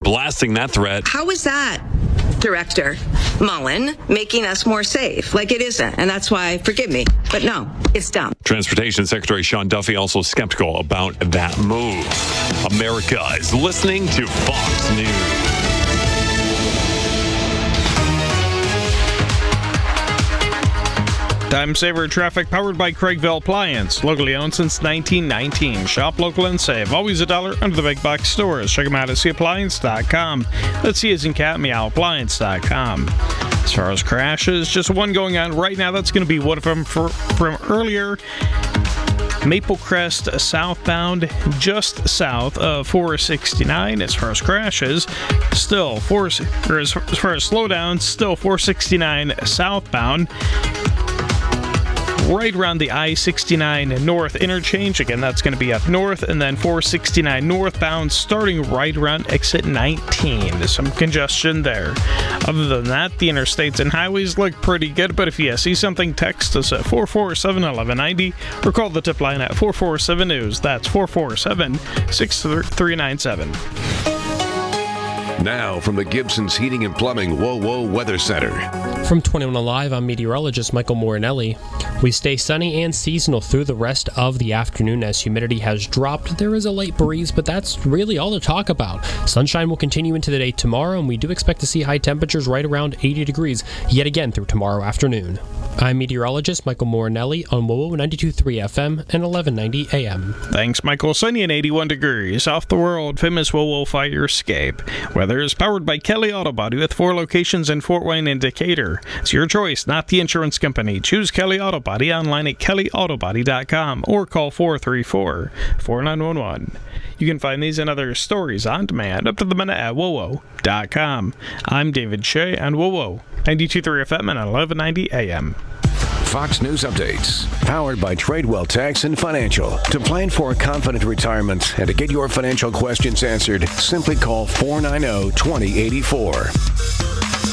blasting that threat. How is that, Director Mullen, making us more safe? Like, it isn't, and that's why, forgive me, but no, it's dumb. Transportation Secretary Sean Duffy also skeptical about that move. America is listening to Fox News. Time Saver traffic powered by Craigville Appliance. Locally owned since 1919. Shop local and save. Always $1 under the big box stores. Check them out at cappliance.com. That's C as in cat, meowappliance.com. As far as crashes, just one going on right now. That's going to be one of them from earlier. Maple Crest southbound, just south of 469. As far as crashes, still as far as slowdowns, still 469 southbound. Right around the I-69 North interchange. Again, that's going to be up north, and then 469 northbound starting right around exit 19. There's some congestion there. Other than that, the interstates and highways look pretty good, but if you see something, text us at 447-1190 or call the tip line at 447-NEWS. That's 447-6397. Now from the Gibson's Heating and Plumbing WOWO Weather Center. From 21 Alive, I'm meteorologist Michael Morinelli. We stay sunny and seasonal through the rest of the afternoon as humidity has dropped. There is a light breeze, but that's really all to talk about. Sunshine will continue into the day tomorrow, and we do expect to see high temperatures right around 80 degrees yet again through tomorrow afternoon. I'm meteorologist Michael Morinelli on WOWO 92.3 FM and 1190 AM. Thanks, Michael. Sunny and 81 degrees. Off the world famous WOWO fire escape. Weather is powered by Kelly Auto Body with 4 locations in Fort Wayne and Decatur. It's your choice, not the insurance company. Choose Kelly Auto Body online at kellyautobody.com or call 434-4911. You can find these and other stories on demand up to the minute at WOWO.com. I'm David Shea on WOWO 92.3 FM and 1190 AM. Fox News Updates, powered by Tradewell Tax and Financial. To plan for a confident retirement and to get your financial questions answered, simply call 490-2084.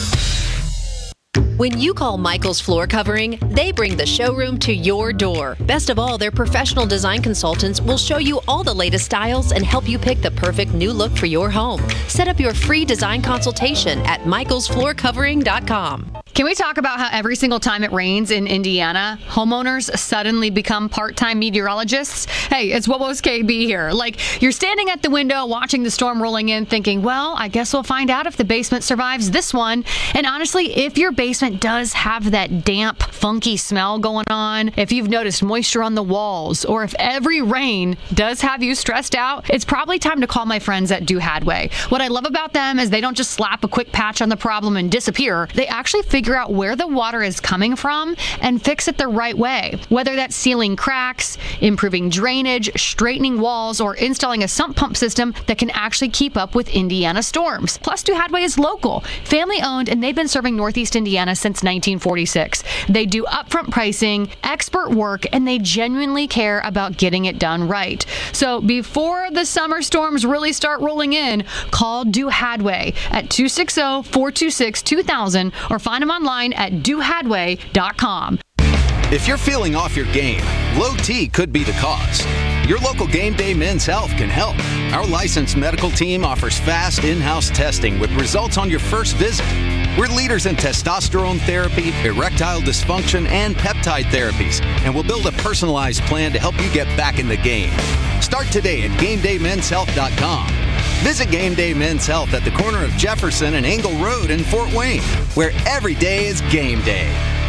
When you call Michael's Floor Covering, they bring the showroom to your door. Best of all, their professional design consultants will show you all the latest styles and help you pick the perfect new look for your home. Set up your free design consultation at michaelsfloorcovering.com. Can we talk about how every single time it rains in Indiana, homeowners suddenly become part-time meteorologists? Hey, it's WOWO's KB here. Like, you're standing at the window watching the storm rolling in thinking, well, I guess we'll find out if the basement survives this one. And honestly, if your basement does have that damp, funky smell going on, if you've noticed moisture on the walls, or if every rain does have you stressed out, it's probably time to call my friends at Do Hadway. What I love about them is they don't just slap a quick patch on the problem and disappear. They actually figure out where the water is coming from and fix it the right way. Whether that's sealing cracks, improving drainage, straightening walls, or installing a sump pump system that can actually keep up with Indiana storms. Plus, Do Hadway is local, family owned, and they've been serving Northeast Indiana since 1946. They do upfront pricing, expert work, and they genuinely care about getting it done right. So before the summer storms really start rolling in, call Do Hadway at 260-426-2000 or find them online at dohadway.com. If you're feeling off your game, low T could be the cause. Your local Game Day Men's Health can help. Our licensed medical team offers fast in-house testing with results on your first visit. We're leaders in testosterone therapy, erectile dysfunction, and peptide therapies, and we'll build a personalized plan to help you get back in the game. Start today at GameDayMen'sHealth.com. Visit Game Day Men's Health at the corner of Jefferson and Engle Road in Fort Wayne, where every day is game day.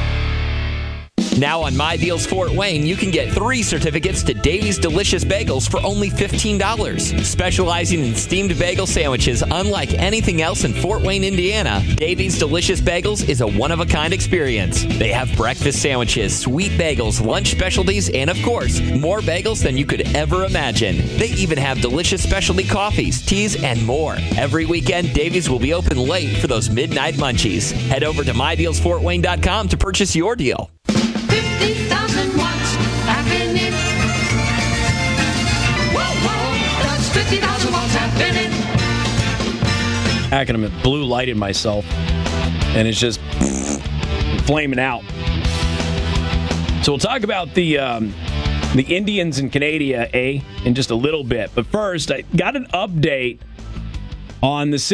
Now on My Deals Fort Wayne, you can get 3 certificates to Davy's Delicious Bagels for only $15. Specializing in steamed bagel sandwiches unlike anything else in Fort Wayne, Indiana, Davy's Delicious Bagels is a one-of-a-kind experience. They have breakfast sandwiches, sweet bagels, lunch specialties, and of course, more bagels than you could ever imagine. They even have delicious specialty coffees, teas, and more. Every weekend, Davy's will be open late for those midnight munchies. Head over to MyDealsFortWayne.com to purchase your deal. 50,000 watts, happening. Whoa, whoa, that's 50,000 watts happening. Hacking them at blue lighted myself, and it's just flaming out. So we'll talk about the Indians in Canada in just a little bit. But first, I got an update on the